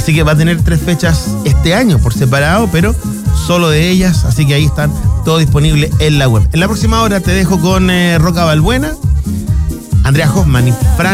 Así que va a tener 3 fechas este año por separado, pero solo de ellas. Así que ahí están todo disponible en la web. En la próxima hora te dejo con Roca Balbuena, Andrea Hoffman y Fran